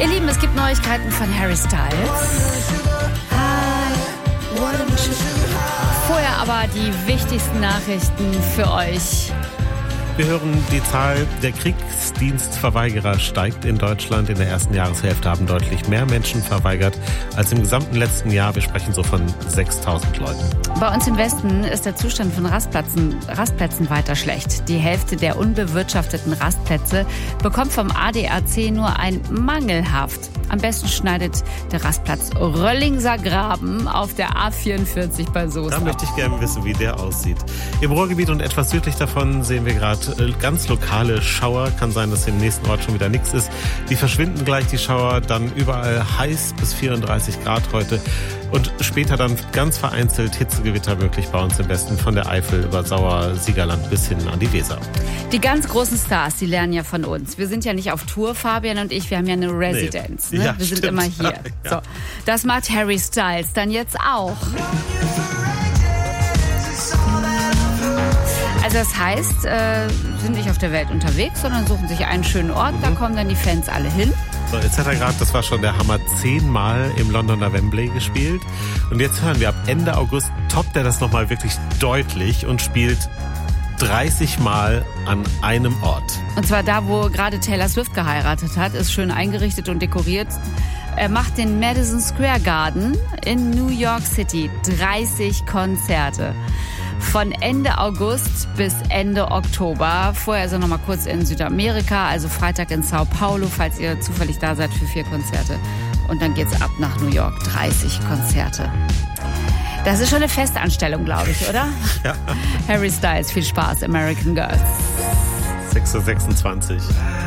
Ihr Lieben, es gibt Neuigkeiten von Harry Styles. Vorher aber die wichtigsten Nachrichten für euch. Wir hören, die Zahl der Kriegsdienstverweigerer steigt in Deutschland. In der ersten Jahreshälfte haben deutlich mehr Menschen verweigert als im gesamten letzten Jahr. Wir sprechen so von 6.000 Leuten. Bei uns im Westen ist der Zustand von Rastplätzen weiter schlecht. Die Hälfte der unbewirtschafteten Rastplätze bekommt vom ADAC nur ein mangelhaft. Am besten schneidet der Rastplatz Röllingser Graben auf der A44 bei Soest. Da möchte ich gerne wissen, wie der aussieht. Im Ruhrgebiet und etwas südlich davon sehen wir gerade ganz lokale Schauer. Kann sein, dass im nächsten Ort schon wieder nichts ist. Die verschwinden gleich, die Schauer. Dann überall heiß bis 34 Grad heute. Und später dann ganz vereinzelt Hitzegewitter möglich bei uns im Westen. Von der Eifel über Sauer-Siegerland bis hin an die Weser. Die ganz großen Stars, die lernen ja von uns. Wir sind ja nicht auf Tour, Fabian und ich. Wir haben ja eine Residenz. Nee. Ne? Ja, wir sind stimmt. immer hier. Ja. So, das macht Harry Styles dann jetzt auch. Also das heißt, sind nicht auf der Welt unterwegs, sondern suchen sich einen schönen Ort. Da kommen dann die Fans alle hin. So, jetzt hat er gerade, das war schon der Hammer, 10-mal im Londoner Wembley gespielt. Und jetzt hören wir, ab Ende August toppt er das nochmal wirklich deutlich und spielt 30 Mal an einem Ort. Und zwar da, wo gerade Taylor Swift geheiratet hat, ist schön eingerichtet und dekoriert. Er macht den Madison Square Garden in New York City. 30 Konzerte. Von Ende August bis Ende Oktober. Vorher ist er noch mal kurz in Südamerika, also Freitag in Sao Paulo, falls ihr zufällig da seid für 4 Konzerte. Und dann geht's ab nach New York. 30 Konzerte. Das ist schon eine Festanstellung, glaube ich, oder? Ja. Harry Styles, viel Spaß, American Girls. 6:26 Uhr.